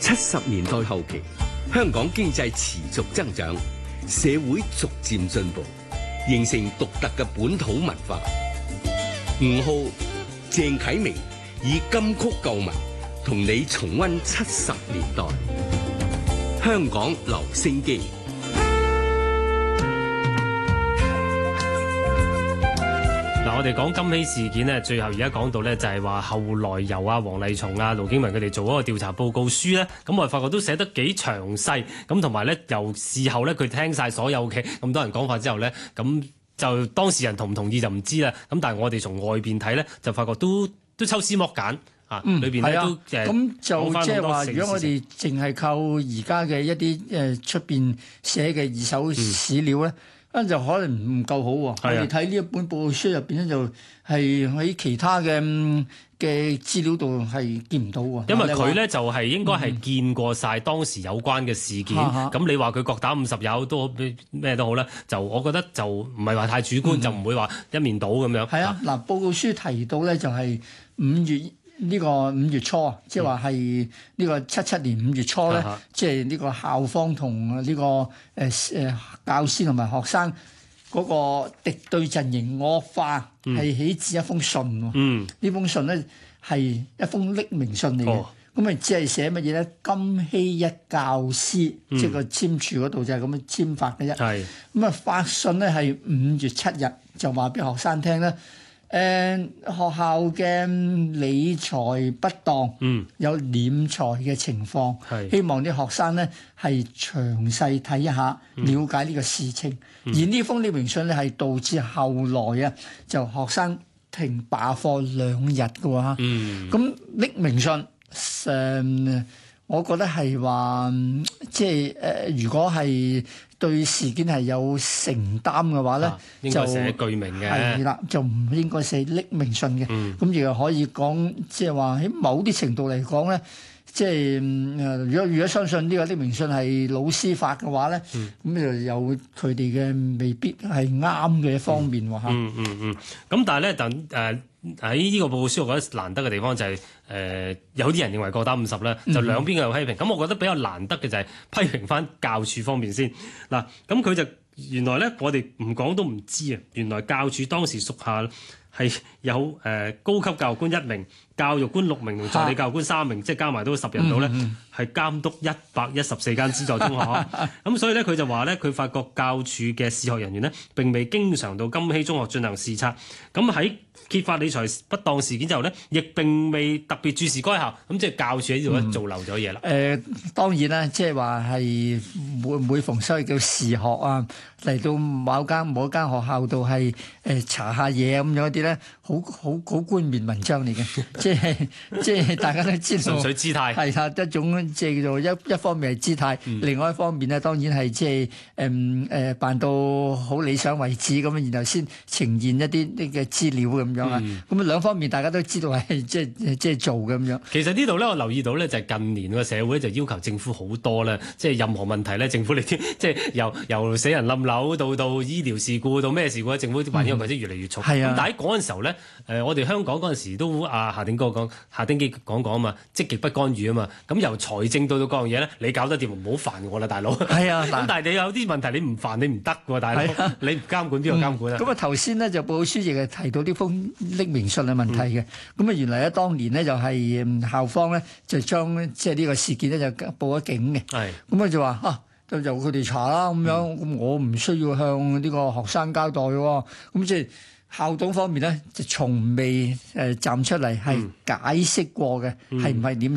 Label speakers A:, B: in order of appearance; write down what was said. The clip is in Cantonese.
A: 70年代後期，香港經濟持續增長，社會逐漸進步，形成獨特嘅本土文化。吳浩、鄭啟明以金曲舊聞同你重溫70年代香港留聲機。
B: 嗱，我哋講金禧事件呢，最後而家講到呢，就係話後來由黃麗松、盧景文佢哋做嗰個調查報告書呢，咁我哋發覺都寫得幾詳細，咁同埋呢，由事後呢，佢聽晒所有嘅咁多人講法之後呢，咁就當事人同唔同意就唔知啦。咁但係我哋從外邊睇呢，就發覺都抽絲剝繭啊，裏邊呢都
C: 咁就即係話，如果我哋淨係靠而家嘅一啲出邊寫嘅二手史料咧，就可能唔夠好喎。我哋睇呢一本報告書入邊咧，就係喺其他嘅資料度係見唔到喎。
B: 因為佢咧就係應該係見過晒當時有關嘅事件。咁你話佢各打50有都咩都好啦，就我覺得就唔係話太主觀，就唔會話一面倒咁樣。
C: 係啊，嗱，報告書提到咧就係5月初啊，即係話係呢個77年5月初咧，即係呢個校方同呢個教師同埋學生嗰個敵對陣營惡化，係起自一封信喎。呢封信咧係一封匿名信嚟嘅，咁啊只係寫乜嘢咧？金禧一教師，即係個簽署嗰度就係咁樣簽法嘅啫。咁啊發信咧係5月7日就話俾學生聽咧。學校嘅理財不當，有斂財嘅情況，希望啲學生咧係詳細睇一下，了解呢個事情。而呢封匿名信咧係導致後來啊，就學生停罷課2日嘅喎。咁匿名信，我覺得係話，即係如果係對事件係有承擔嘅話咧，
B: 應該寫具名嘅。
C: 係啦，就唔應該寫匿名信嘅。咁亦可以講，即係話喺某啲程度嚟講咧，即係如果相信呢個匿名信係老師發嘅話咧，咁就有佢哋嘅未必係啱嘅一方面喎嚇。
B: 咁但係咧，喺呢個報告書，我覺得難得嘅地方就係有啲人認為各打50啦，就兩邊嘅有批評。咁我覺得比較難得嘅就係批評翻教處方面先嗱。咁佢就原來咧，我哋唔講都唔知啊。原來教處當時屬下係有高級教育官1名、教育官6名同助理教育官3名，即係加埋都10人到咧，係監督114間資助中學。咁所以咧，佢就話咧，佢發覺教處嘅視學人員呢並未經常到金禧中學進行視察。咁喺揭發理財不當事件之後呢，亦並未特別注視該校。咁即係教處喺呢度咧做漏咗嘢啦。
C: 當然啦，即係話係每逢所謂叫視學啊，嚟到某一間學校度係查下嘢咁樣啲咧，好冠冕文章嚟嘅。即係大家都知道，
B: 純粹姿態
C: 係啦，一種即係叫做一方面係姿態，另外一方面咧當然係即係扮到好理想為止咁，然後先呈現一啲呢嘅資料咁樣啊。咁兩方面大家都知道係即係做嘅咁樣。
B: 其實呢度咧，我留意到咧就係近年個社會就要求政府好多啦，即係任何問題咧，政府你即係由死人冧樓到醫療事故到咩事故咧，政府反應佢都越嚟越重。咁但喺嗰陣時候咧，我哋香港嗰陣時都夏鼎基講啊嘛，積極不干預啊嘛。咁由財政到各樣嘢咧，你搞得掂唔好煩我啦，大佬。係啊，咁但係你有啲問題你唔煩你唔得喎，大佬。你唔監管邊個監管啊？
C: 咁啊頭先咧就報告書亦係提到呢封匿名信嘅問題嘅。咁啊原來咧當年咧就係校方咧就將即係呢個事件咧就報咗警嘅。咁佢就話就由佢哋查啦咁樣。咁我唔需要向呢個學生交代喎。咁即係校董方面咧就從未站出嚟係解釋過嘅，係唔係點？